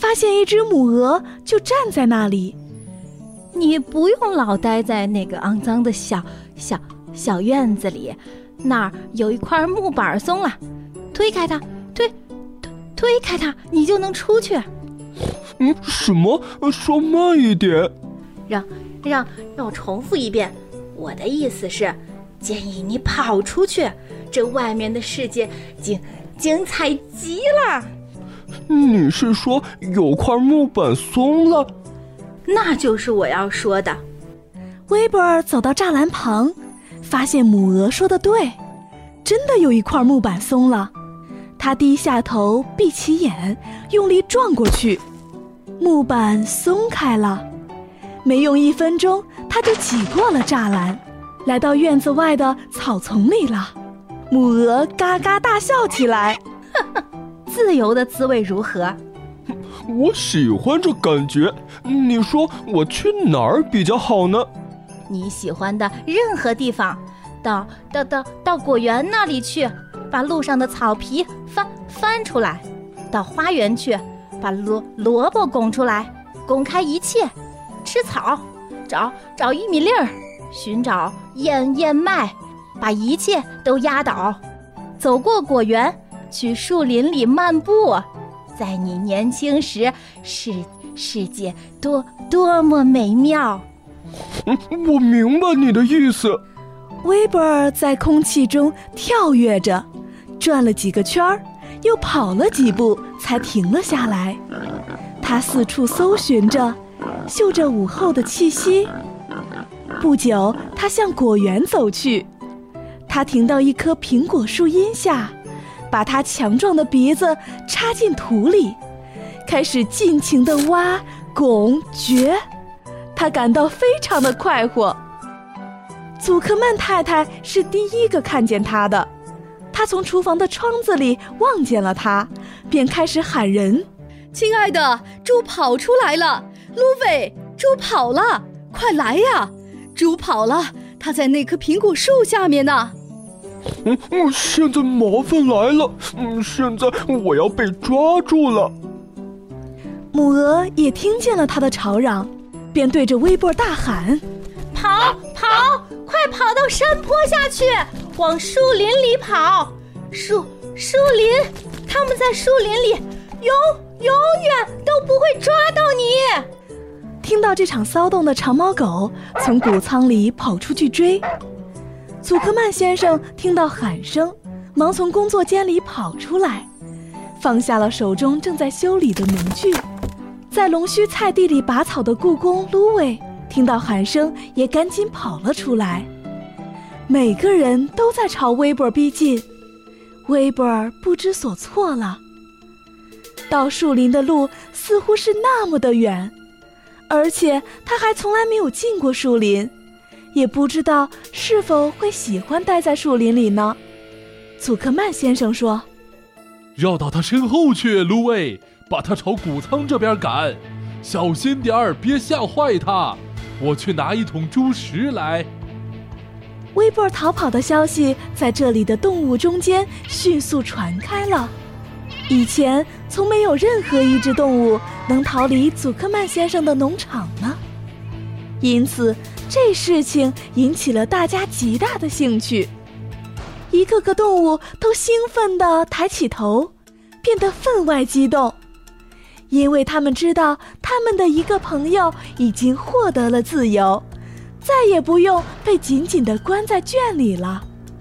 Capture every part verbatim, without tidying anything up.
发现一只母鹅就站在那里。 你不用老待在那个肮脏的小小小院子里，那儿有一块木板松了，推开它，推推推开它，你就能出去。 嗯，什么？说慢一点。 让让让我重复一遍，我的意思是，建议你跑出去，这外面的世界精精彩极了。 你是说有块木板松了？ 那就是我要说的。 威伯尔走到栅栏旁，发现母鹅说的对，真的有一块木板松了。他低下头，闭起眼，用力撞过去，木板松开了。没用一分钟，他就挤过了栅栏，来到院子外的草丛里了。母鹅嘎嘎大笑起来。 自由的滋味如何？ 我喜欢这感觉。你说我去哪儿比较好呢？ 你喜欢的任何地方，到到到到果园那里去，把路上的草皮翻翻出来；到花园去，把萝萝卜拱出来，拱开一切；吃草，找找玉米粒儿，寻找燕燕麦，把一切都压倒；走过果园，去树林里漫步。在你年轻时，世世界多多么美妙。 嗯，我明白你的意思。 威伯尔在空气中跳跃着，转了几个圈儿，又跑了几步，才停了下来。他四处搜寻着，嗅着午后的气息。不久，他向果园走去。他停到一棵苹果树荫下，把他强壮的鼻子插进土里，开始尽情地挖、拱、掘。他感到非常的快活。祖克曼太太是第一个看见他的，她从厨房的窗子里望见了他，便开始喊人： 亲爱的，猪跑出来了！卢伟，猪跑了，快来呀！猪跑了，它在那棵苹果树下面呢。 嗯嗯，现在麻烦来了，嗯，现在我要被抓住了。 母鹅也听见了他的吵嚷，便对着威伯大喊： 跑跑，快跑到山坡下去，往树林里跑！树树林，他们在树林里永永远都不会抓到你。 听到这场骚动的长毛狗从谷仓里跑出去追。祖克曼先生听到喊声，忙从工作间里跑出来，放下了手中正在修理的农具。在龙须菜地里拔草的雇工卢伟听到喊声，也赶紧跑了出来。每个人都在朝威伯尔逼近，威伯尔不知所措了。到树林的路似乎是那么的远，而且他还从来没有进过树林，也不知道是否会喜欢待在树林里呢。祖克曼先生说： 绕到他身后去，卢伟，把他朝谷仓这边赶，小心点儿，别吓坏他。我去拿一桶猪食来。 威伯尔逃跑的消息在这里的动物中间迅速传开了。以前从没有任何一只动物能逃离祖克曼先生的农场呢，因此这事情引起了大家极大的兴趣。一个个动物都兴奋地抬起头，变得分外激动，因为他们知道他们的一个朋友已经获得了自由，再也不用被紧紧地关在圈里了。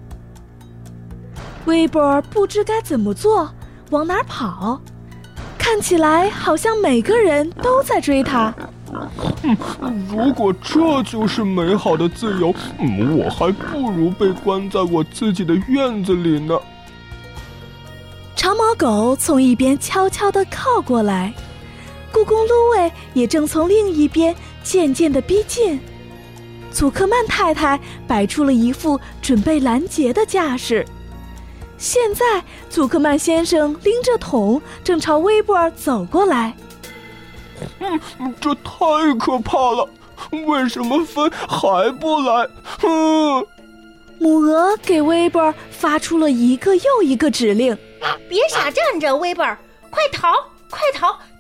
威伯尔不知该怎么做，往哪儿跑，看起来好像每个人都在追他。 嗯，如果这就是美好的自由，嗯，我还不如被关在我自己的院子里呢。 长毛狗从一边悄悄地靠过来，故宫芦苇也正从另一边渐渐地逼近。祖克曼太太摆出了一副准备拦截的架势。现在祖克曼先生拎着桶正朝威伯尔走过来。 嗯，这太可怕了，为什么风还不来？嗯， 母鹅给威伯尔发出了一个又一个指令： 别傻站着，威伯尔，快逃快逃，